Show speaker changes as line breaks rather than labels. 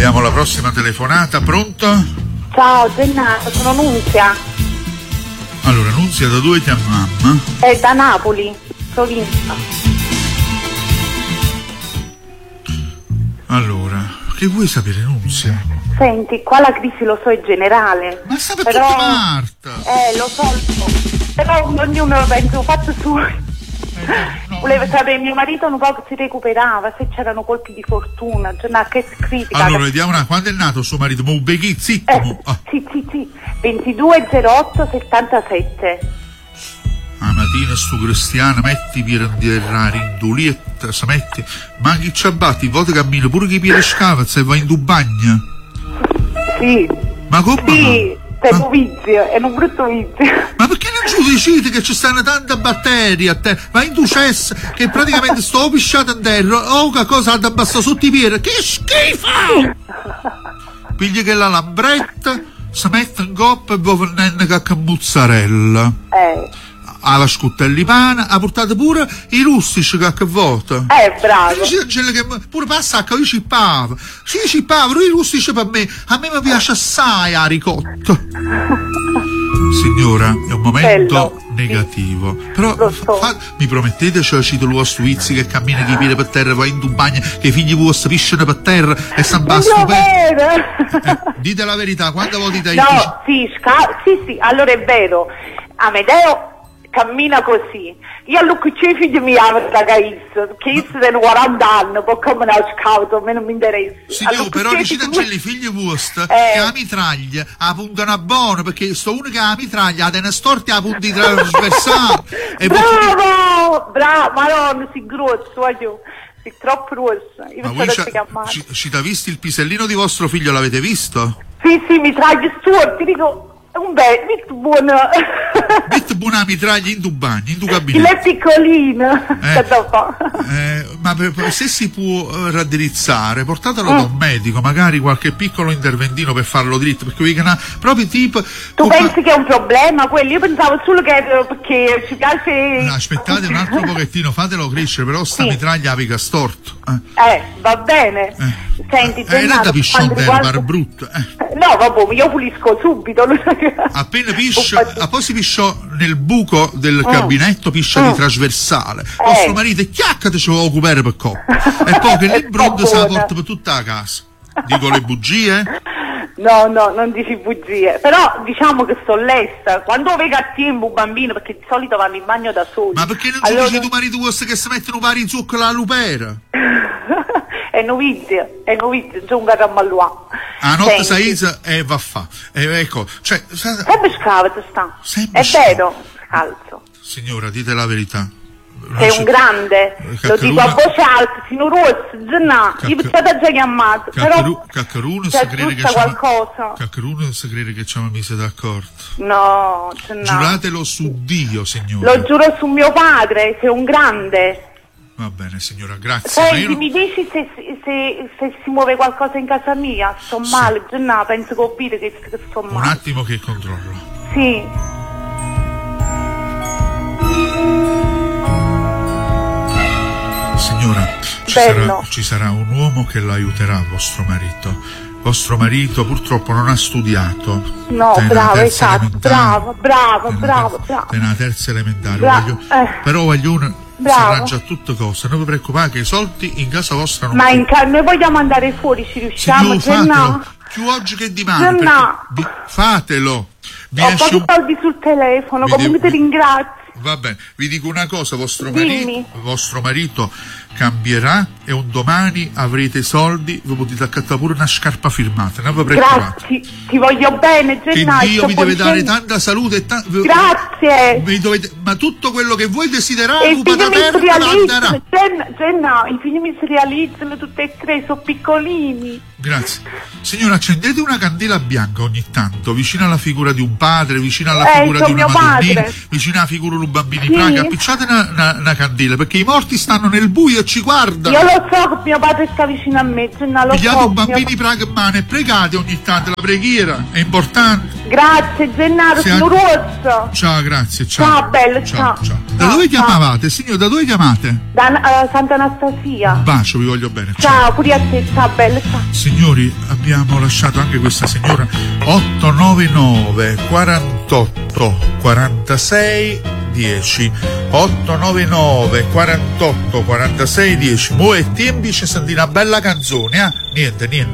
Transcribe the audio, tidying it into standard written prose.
Abbiamo la prossima telefonata, pronto?
Ciao Gennaro, sono Nunzia.
Allora, Nunzia, da dove chiamiamo?
È da Napoli, provincia.
Allora, che vuoi sapere, Nunzia?
Senti, qua la crisi lo so è generale.
Ma sta per
però...
tutta Marta!
Lo so. Però ognuno penso fatto suo. No. Volevo sapere, mio marito un po' si recuperava, se c'erano colpi di fortuna, cioè, che critica.
Allora, vediamo quando è nato suo marito? Mo beghi, zitto.
Sì. 220877.
La mattina sto cristiano, metti per andirare in dulietta, se metti, ma chi ci abbatti, voto cammino pure chi piede scava, se va in tu bagno.
Sì.
Ma come?
Sì. È un vizio, è un brutto vizio.
Ma perché non giudicite che ci stanno tante batterie a te? Ma in tu cesso che praticamente sto pisciato in terra, che cosa da bassa sotto i piedi? Che schifo! Pigli che la lambretta, si mette in coppa e vuole venire cacca mozzarella. Alla scuttelli pana, ha portato pure i rustici che vota.
Bravo.
Che pure passa che io cippavo. Sì, cippavo, i rustici per me. A me mi piace assai la ricotta. Signora, è un momento negativo. Però mi promettete, cioè cito lo Svizzi che cammina chi piede per terra, va in tu bagno, che i figli vostri pisciano per terra e San Basto dite la verità, quando voti dai
sì, allora è vero. Amedeo cammina così. Io allora i figli mi hanno da Caizzo, che io sono 40 anni, poi come una scauto, a me non mi interessa.
Signor, però dicete i figli vostri che la mitraglia la puntano a buono, perché sto uno che ha la mitraglia ha delle storte a punti trasversali.
Bravo, madonna, si grosso, voglio. Sei troppo rossa.
Ma voi ci t'ha visto il pisellino di vostro figlio, l'avete visto?
Sì, mitraglia storti, dico... Un bel, buona.
Metti buona mitraglia in tu bagno, in tu cabinetto.
Il è piccolino.
Ma se si può raddrizzare, portatelo da un medico, magari qualche piccolo interventino per farlo dritto, perché proprio tipo...
Tu pensi che è un problema quello? Io pensavo solo che perché ci piace...
No, aspettate un altro pochettino, fatelo crescere, però sta mitraglia la pica storto.
Va bene.
Senti, non pisciò bene, pare brutto.
No, vabbè, io pulisco subito.
Appena piscia, poi si pisciò nel buco del gabinetto, piscia di trasversale. Vostro marito chiaccate ce lo occupare per coppa. E poi che il brutto se la porta per tutta la casa. Dico le bugie?
No, non dici bugie. Però diciamo che sto lesta. Quando vedo a tempo un bambino, perché di solito vanno in bagno da soli.
Ma perché non ci dici tu marito vostro che si mettono pari in zucchero alla lupera?
È novizio, giù un carramalluà.
A notte saisa e va a fa. Ecco, cioè...
Sempre scavato sta. È vero, scalzo.
Signora, dite la verità.
Sei un grande, lo dico a voce alta, sino rosso, io per stata già chiamato, però
Caccaruno
c'è giusta qualcosa.
Caccaruno si crede che ci hanno messo d'accordo.
No.
Giuratelo su Dio, signora.
Lo giuro su mio padre, sei un grande.
Va bene, signora, grazie.
Senti, mi dici se si muove qualcosa in casa mia? Sto male, penso che ho capito che sto male.
Un attimo che controllo.
Sì.
Signora, ci sarà un uomo che l'aiuterà, vostro marito. Vostro marito purtroppo non ha studiato.
No, bravo, esatto, bravo.
Nella terza elementare. Però voglio si arrangia a tutte cose, non vi preoccupate che i soldi in casa vostra non...
Ma noi vogliamo andare fuori, ci riusciamo?
Fatelo, più oggi che domani. Fatelo.
Ho pochi soldi sul telefono, come ti ringrazio.
Va bene, vi dico una cosa, vostro marito cambierà e un domani avrete i soldi, vi potete accattare pure una scarpa firmata, non vi preoccupate.
Grazie, ti voglio bene, Gennaro.
Che Dio vi deve dare tanta salute e
grazie.
Ma tutto quello che voi desiderate,
i figli mi si realizzano tutte e tre, sono piccolini.
Grazie. Signora, accendete una candela bianca ogni tanto, vicino alla figura di un padre, vicino alla figura di una madonnina, vicino alla figura di un bambino in praga, appicciate una candela, perché i morti stanno nel buio e ci guardano.
Io lo so che mio padre sta vicino a me,
pigliate un bambino in praga in mano e pregate ogni tanto, la preghiera è importante.
Grazie Gennaro, sono rosso.
Ciao, grazie, ciao.
Ciao, bello, ciao.
Da dove chiamavate, signor? Da dove chiamate?
Da Santa Anastasia.
Un bacio, vi voglio bene.
Ciao, pure a te, ciao, bello, ciao.
Signori, abbiamo lasciato anche questa signora 899 48 46 10 899 48 46 10. Mo' è tempo di sentire una bella canzone, Niente.